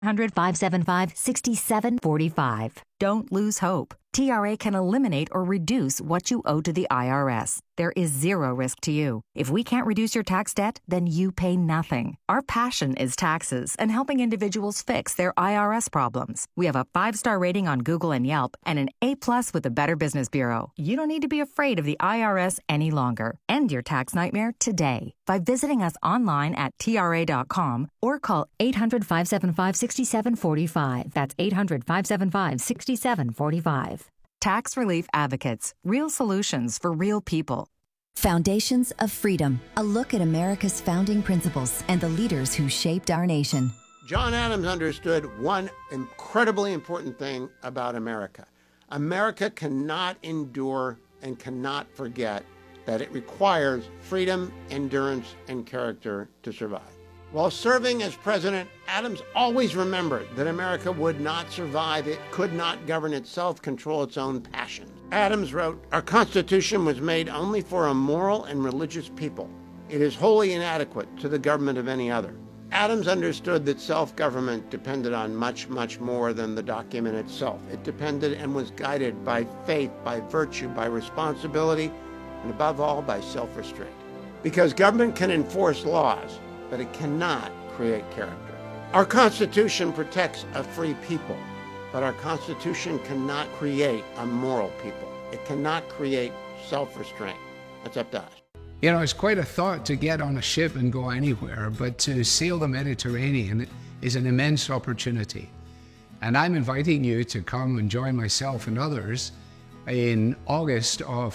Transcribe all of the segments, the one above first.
800-575-6745. Don't lose hope. TRA can eliminate or reduce what you owe to the IRS. There is zero risk to you. If we can't reduce your tax debt, then you pay nothing. Our passion is taxes and helping individuals fix their IRS problems. We have a 5-star rating on Google and Yelp and an A+ with the Better Business Bureau. You don't need to be afraid of the IRS any longer. End your tax nightmare today by visiting us online at TRA.com or call 800-575-6745. That's 800-575-6745. Tax Relief Advocates. Real solutions for real people. Foundations of Freedom. A look at America's founding principles and the leaders who shaped our nation. John Adams understood one incredibly important thing about America. America cannot endure and cannot forget that it requires freedom, endurance, and character to survive. While serving as president, Adams always remembered that America would not survive. It could not govern itself, control its own passions. Adams wrote, "Our Constitution was made only for a moral and religious people. It is wholly inadequate to the government of any other." Adams understood that self-government depended on much, much more than the document itself. It depended and was guided by faith, by virtue, by responsibility, and above all, by self-restraint. Because government can enforce laws, but it cannot create character. Our Constitution protects a free people, but our Constitution cannot create a moral people. It cannot create self-restraint. That's up to us. You know, it's quite a thought to get on a ship and go anywhere, but to sail the Mediterranean is an immense opportunity. And I'm inviting you to come and join myself and others in August of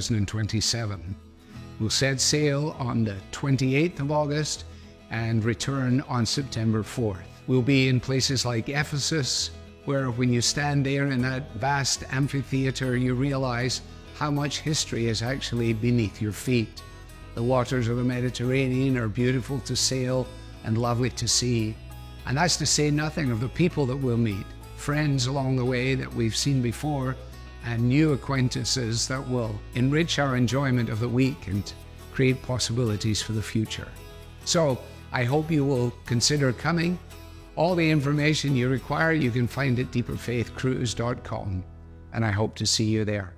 2027. We'll set sail on the 28th of August and return on September 4th. We'll be in places like Ephesus, where when you stand there in that vast amphitheater, you realize how much history is actually beneath your feet. The waters of the Mediterranean are beautiful to sail and lovely to see. And that's to say nothing of the people that we'll meet, friends along the way that we've seen before, and new acquaintances that will enrich our enjoyment of the week and create possibilities for the future. So I hope you will consider coming. All the information you require you can find at deeperfaithcruise.com, and I hope to see you there.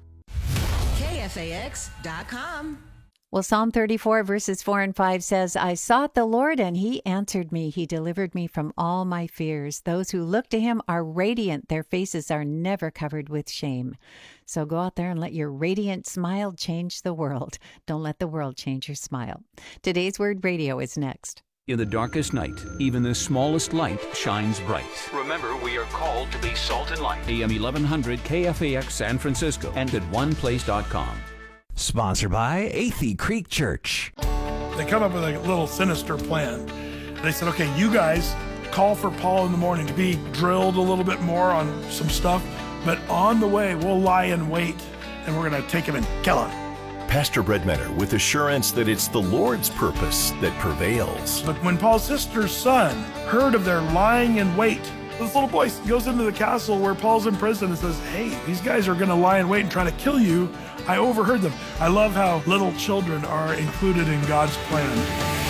KFAX.com. Well, Psalm 34 verses 4 and 5 says, "I sought the Lord, and he answered me. He delivered me from all my fears. Those who look to him are radiant. Their faces are never covered with shame." So go out there and let your radiant smile change the world. Don't let the world change your smile. Today's Word Radio is next. In the darkest night, even the smallest light shines bright. Remember, we are called to be salt and light. AM 1100 KFAX San Francisco and at oneplace.com. Sponsored by Athey Creek Church. They come up with a little sinister plan. They said, okay, you guys call for Paul in the morning to be drilled a little bit more on some stuff, but on the way, we'll lie in wait, and we're going to take him and kill him. Pastor Bredmetter with assurance that it's the Lord's purpose that prevails. But when Paul's sister's son heard of their lying in wait, this little boy goes into the castle where Paul's in prison and says, hey, these guys are going to lie in wait and try to kill you. I overheard them. I love how little children are included in God's plan.